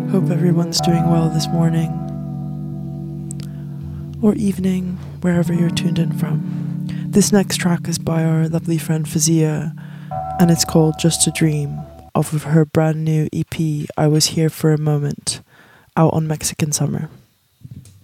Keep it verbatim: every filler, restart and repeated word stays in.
Hope everyone's doing well this morning or evening, wherever you're tuned in from. This next track is by our lovely friend Fazia, and it's called Just a Dream, off of her brand new E P, I Was Here for a Moment, out on Mexican Summer.